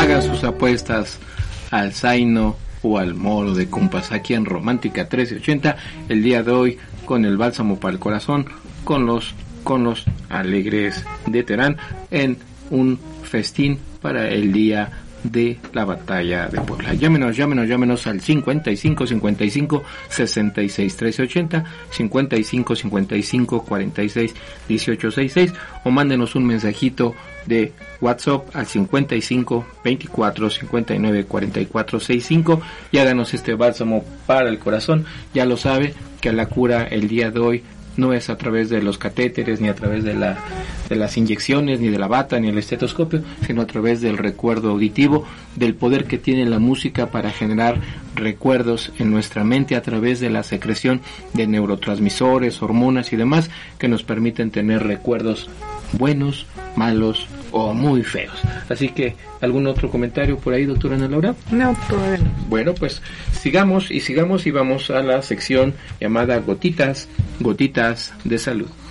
hagan sus apuestas al Zaino o al Moro de Compas aquí en Romántica 1380 el día de hoy con el bálsamo para el corazón, con los alegres de Terán en un festín para el día de la batalla de Puebla. Llámenos al 55 66 1380, 55 46 18 66 o mándenos un mensajito de WhatsApp al 55 24 59 44 65 y háganos este bálsamo para el corazón. Ya lo sabe que la cura el día de hoy no es a través de los catéteres, ni a través de las inyecciones, ni de la bata, ni el estetoscopio, sino a través del recuerdo auditivo, del poder que tiene la música para generar recuerdos en nuestra mente a través de la secreción de neurotransmisores, hormonas y demás que nos permiten tener recuerdos buenos, malos o muy feos. Así que, ¿algún otro comentario por ahí, doctora Ana Laura? No, todavía no. Bueno, pues sigamos y vamos a la sección llamada Gotitas de Salud.